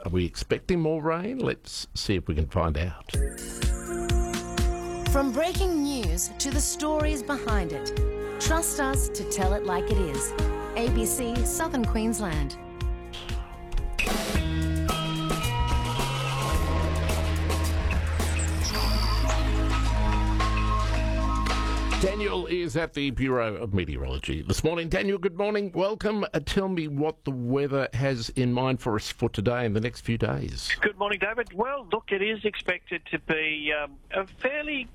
Are we expecting more rain? Let's see if we can find out. From breaking news to the stories behind it, trust us to tell it like it is. ABC Southern Queensland. Daniel is at the Bureau of Meteorology this morning. Daniel, good morning. Welcome. Tell me what the weather has in mind for us for today and the next few days. Good morning, David. Well, look, it is expected to be a fairly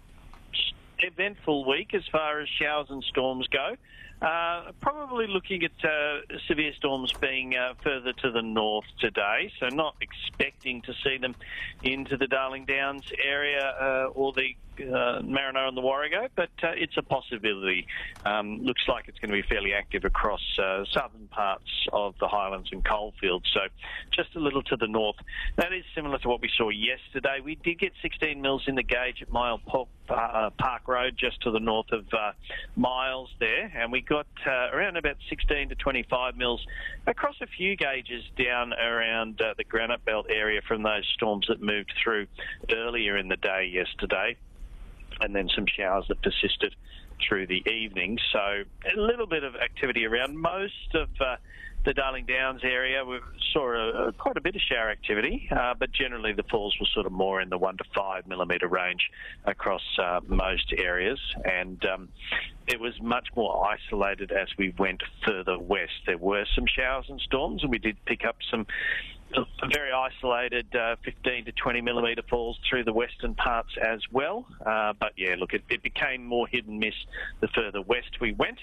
eventful week as far as showers and storms go. Probably looking at severe storms being further to the north today, so not expecting to see them into the Darling Downs area or the Marino and the Warrego, but it's a possibility. Looks like it's going to be fairly active across southern parts of the Highlands and Coalfields, so just a little to the north. That is similar to what we saw yesterday. We did get 16 mils in the gauge at Mile Park Road, just to the north of Miles there, and we got around about 16 to 25 mils across a few gauges down around the Granite Belt area from those storms that moved through earlier in the day yesterday, and then some showers that persisted through the evening. So a little bit of activity around most of the Darling Downs area. We saw quite a bit of shower activity, but generally the falls were sort of more in the 1 to 5 millimetre range across most areas, and it was much more isolated as we went further west. There were some showers and storms, and we did pick up some very isolated 15 to 20 millimetre falls through the western parts as well. But yeah, look, it became more hit and miss the further west we went.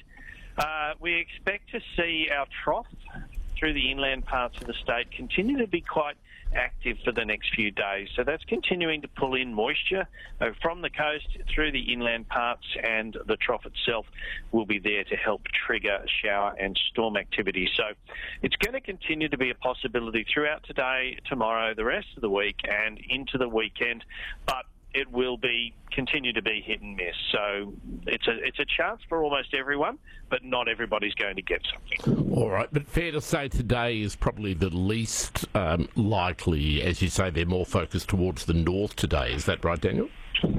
We expect to see our trough through the inland parts of the state continue to be quite active for the next few days. So that's continuing to pull in moisture from the coast through the inland parts, and the trough itself will be there to help trigger shower and storm activity. So it's going to continue to be a possibility throughout today, tomorrow, the rest of the week and into the weekend, but it will continue to be hit and miss. So it's a chance for almost everyone, but not everybody's going to get something. All right, but fair to say today is probably the least likely. As you say, they're more focused towards the north today. Is that right, Daniel?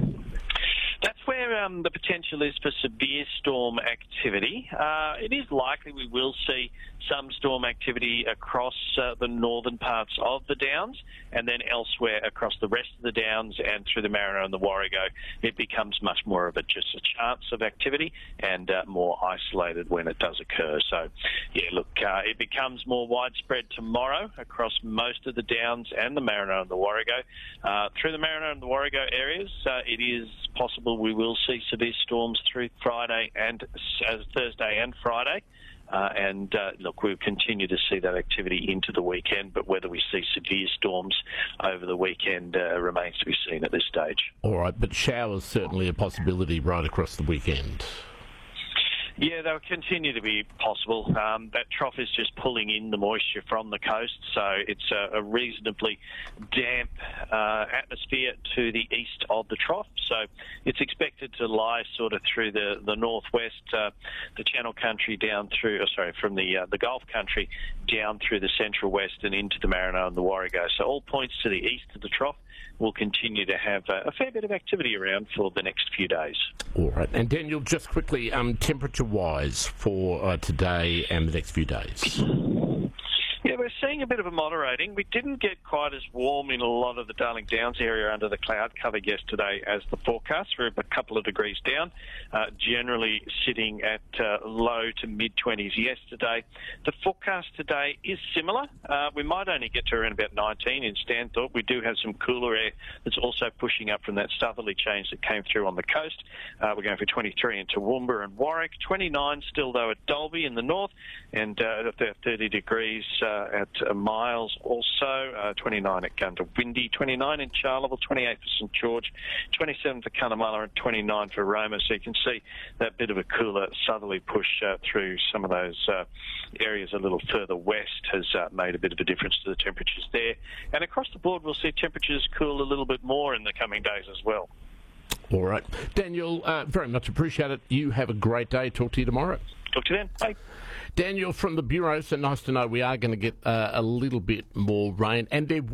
That's where the potential is for severe storm activity. It is likely we will see some storm activity across the northern parts of the Downs, and then elsewhere across the rest of the Downs and through the Marino and the Warrego. It becomes much more of just a chance of activity and more isolated when it does occur. So, yeah, look, it becomes more widespread tomorrow across most of the Downs and the Marino and the Warrego. Through the Marino and the Warrego areas, it is possible we will see severe storms through Friday and Thursday and Friday. Look, we'll continue to see that activity into the weekend, but whether we see severe storms over the weekend remains to be seen at this stage. All right, but showers certainly a possibility right across the weekend. Yeah, they'll continue to be possible. That trough is just pulling in the moisture from the coast, so it's a reasonably damp atmosphere to the east of the trough. So it's expected to lie sort of through the northwest, the Channel Country down through, from the Gulf Country down through the central west and into the Marino and the Warrego. So all points to the east of the trough will continue to have a fair bit of activity around for the next few days. All right. And Daniel, just quickly, temperature-wise for today and the next few days? Yeah, we're seeing a bit of a moderating. We didn't get quite as warm in a lot of the Darling Downs area under the cloud cover yesterday as the forecast. We're a couple of degrees down, generally sitting at low to mid-20s yesterday. The forecast today is similar. We might only get to around about 19 in Stanthorpe. We do have some cooler air that's also pushing up from that southerly change that came through on the coast. We're going for 23 in Toowoomba and Warwick, 29 still, though, at Dalby in the north, and at 30 degrees at Miles also, 29 at Gundawindi, 29 in Charleville, 28 for St George, 27 for Cunnamulla and 29 for Roma. So you can see that bit of a cooler southerly push through some of those areas a little further west has made a bit of a difference to the temperatures there. And across the board we'll see temperatures cool a little bit more in the coming days as well. All right. Daniel, very much appreciate it. You have a great day. Talk to you tomorrow. Talk to you then. Bye. Daniel from the Bureau, so nice to know we are going to get a little bit more rain. And there